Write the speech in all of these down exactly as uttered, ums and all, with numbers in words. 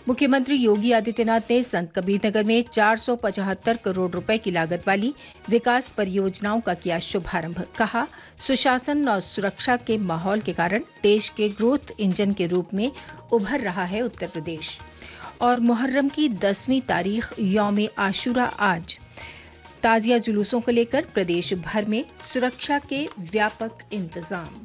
मुख्यमंत्री योगी आदित्यनाथ ने संत कबीरनगर में चार सौ पचहत्तर करोड़ रुपए की लागत वाली विकास परियोजनाओं का किया शुभारंभ। कहा, सुशासन और सुरक्षा के माहौल के कारण देश के ग्रोथ इंजन के रूप में उभर रहा है उत्तर प्रदेश। और मुहर्रम की दसवीं तारीख यौम आशूरा आज। ताजिया जुलूसों को लेकर प्रदेश भर में सुरक्षा के व्यापक इंतजाम।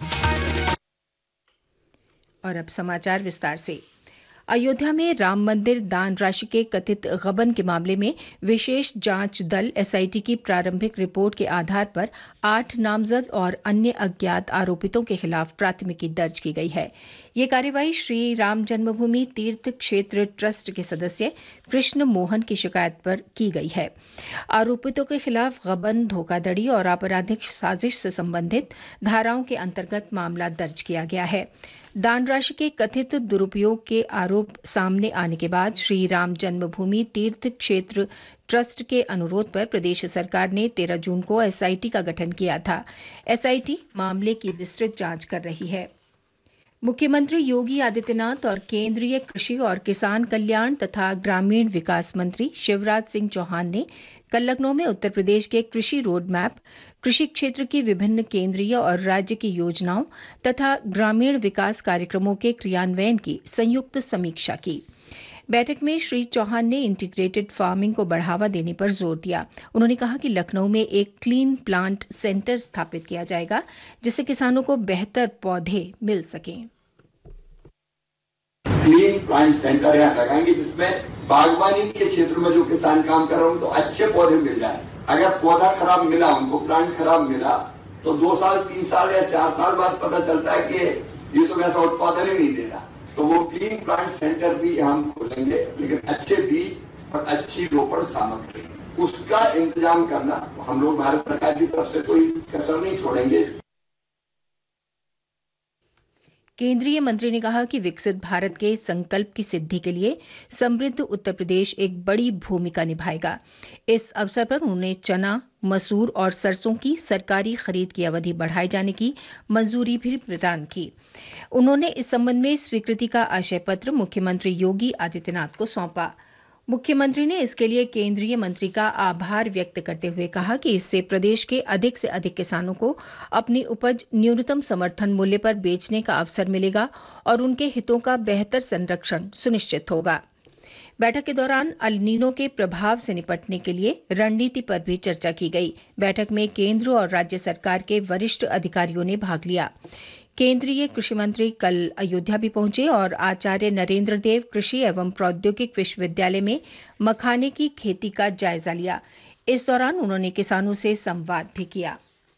और अब समाचार विस्तार से। अयोध्या में राम मंदिर दान राशि के कथित गबन के मामले में विशेष जांच दल एसआईटी की प्रारंभिक रिपोर्ट के आधार पर आठ नामजद और अन्य अज्ञात आरोपितों के खिलाफ प्राथमिकी दर्ज की गई है। ये कार्यवाही श्री राम जन्मभूमि तीर्थ क्षेत्र ट्रस्ट के सदस्य कृष्ण मोहन की शिकायत पर की गई है। आरोपितों के खिलाफ गबन, धोखाधड़ी और आपराधिक साजिश से संबंधित धाराओं के अंतर्गत मामला दर्ज किया गया है। दान राशि के कथित दुरुपयोग के आरोप सामने आने के बाद श्री राम जन्मभूमि तीर्थ क्षेत्र ट्रस्ट के अनुरोध पर प्रदेश सरकार ने तेरह जून को एसआईटी का गठन किया था। एसआईटी मामले की विस्तृत जांच कर रही है। मुख्यमंत्री योगी आदित्यनाथ और केंद्रीय कृषि और किसान कल्याण तथा ग्रामीण विकास मंत्री शिवराज सिंह चौहान ने कल लखनऊ में उत्तर प्रदेश के कृषि रोड मैप, कृषि क्षेत्र की विभिन्न केंद्रीय और राज्य की योजनाओं तथा ग्रामीण विकास कार्यक्रमों के क्रियान्वयन की संयुक्त समीक्षा की। बैठक में श्री चौहान ने इंटीग्रेटेड फार्मिंग को बढ़ावा देने पर जोर दिया। उन्होंने कहा कि लखनऊ में एक क्लीन प्लांट सेंटर स्थापित किया जाएगा, जिससे किसानों को बेहतर पौधे मिल सकें। क्लीन प्लांट सेंटर यहाँ लगाएंगे, जिसमें बागवानी के क्षेत्र में जो किसान काम कर रहे हैं उनको अच्छे पौधे मिल जाए। अगर पौधा खराब मिला, उनको प्लांट खराब मिला, तो दो साल तीन साल या चार साल बाद पता चलता है कि ये तो वैसा उत्पादन ही नहीं दे रहा। तो वो क्लीन प्लांट सेंटर भी हम खोलेंगे, लेकिन अच्छे बीज और अच्छी रोपण सामग्री उसका इंतजाम करना हम लोग भारत सरकार की तरफ से कोई कसर नहीं छोड़ेंगे। केंद्रीय मंत्री ने कहा कि विकसित भारत के संकल्प की सिद्धि के लिए समृद्ध उत्तर प्रदेश एक बड़ी भूमिका निभाएगा। इस अवसर पर उन्होंने चना, मसूर और सरसों की सरकारी खरीद की अवधि बढ़ाए जाने की मंजूरी भी प्रदान की। उन्होंने इस संबंध में स्वीकृति का आशय पत्र मुख्यमंत्री योगी आदित्यनाथ को सौंपा। मुख्यमंत्री ने इसके लिए केंद्रीय मंत्री का आभार व्यक्त करते हुए कहा कि इससे प्रदेश के अधिक से अधिक किसानों को अपनी उपज न्यूनतम समर्थन मूल्य पर बेचने का अवसर मिलेगा और उनके हितों का बेहतर संरक्षण सुनिश्चित होगा। बैठक के दौरान अल नीनो के प्रभाव से निपटने के लिए रणनीति पर भी चर्चा की गई। बैठक में केंद्र और राज्य सरकार के वरिष्ठ अधिकारियों ने भाग लिया। केंद्रीय कृषि मंत्री कल अयोध्या भी पहुंचे और आचार्य नरेंद्र देव कृषि एवं प्रौद्योगिक विश्वविद्यालय में मखाने की खेती का जायजा लिया। इस दौरान उन्होंने किसानों से संवाद भी किया।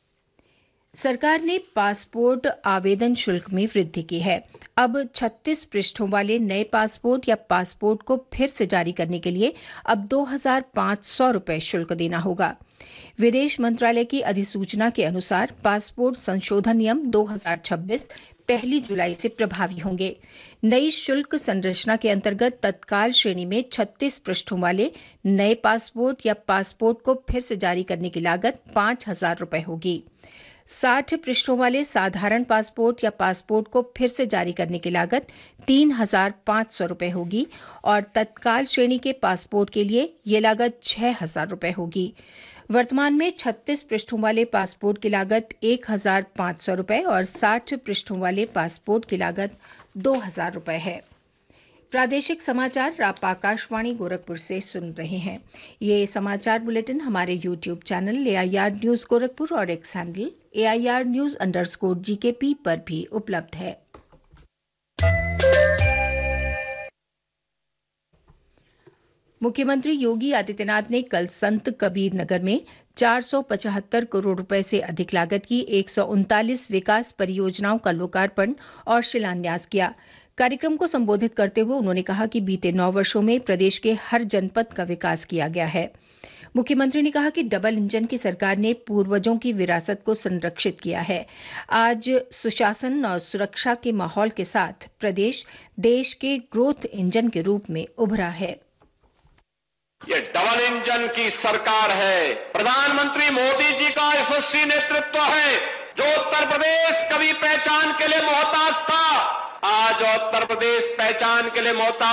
सरकार ने पासपोर्ट आवेदन शुल्क में वृद्धि की है। अब छत्तीस पृष्ठों वाले नए पासपोर्ट या पासपोर्ट को फिर से जारी करने के लिए अब दो हजार पांच सौ रुपये शुल्क देना होगा। विदेश मंत्रालय की अधिसूचना के अनुसार पासपोर्ट संशोधन नियम दो हजार छब्बीस पहली जुलाई से प्रभावी होंगे। नई शुल्क संरचना के अंतर्गत तत्काल श्रेणी में छत्तीस पृष्ठों वाले नए पासपोर्ट या पासपोर्ट को फिर से जारी करने की लागत पांच हजार रुपये होगी। साठ पृष्ठों वाले साधारण पासपोर्ट या पासपोर्ट को फिर से जारी करने की लागत तीन हजार पांच सौ रुपये होगी और तत्काल श्रेणी के पासपोर्ट के लिए ये लागत छह हजार रुपये होगी। वर्तमान में छत्तीस पृष्ठों वाले पासपोर्ट की लागत एक हजार पांच सौ रुपये और साठ पृष्ठों वाले पासपोर्ट की लागत दो हजार रुपये है। प्रादेशिक समाचार आप आकाशवाणी गोरखपुर से सुन रहे हैं। ये समाचार बुलेटिन हमारे YouTube channel AIR news Gorakhpur और x handle AIR news underscore GKP पर भी उपलब्ध है। मुख्यमंत्री योगी आदित्यनाथ ने कल संत कबीर नगर में चार सौ पचहत्तर करोड़ रुपए से अधिक लागत की एक सौ उनतालीस विकास परियोजनाओं का लोकार्पण और शिलान्यास किया। कार्यक्रम को संबोधित करते हुए उन्होंने कहा कि बीते नौ वर्षों में प्रदेश के हर जनपद का विकास किया गया है। मुख्यमंत्री ने कहा कि डबल इंजन की सरकार ने पूर्वजों की विरासत को संरक्षित किया है। आज सुशासन और सुरक्षा के माहौल के साथ प्रदेश देश के ग्रोथ इंजन के रूप में उभरा है। ये डबल इंजन की सरकार है। प्रधानमंत्री मोदी जी का यशस्वी नेतृत्व है। जो उत्तर प्रदेश कभी पहचान के लिए मोहताज था, आज उत्तर प्रदेश पहचान के लिए मोहताज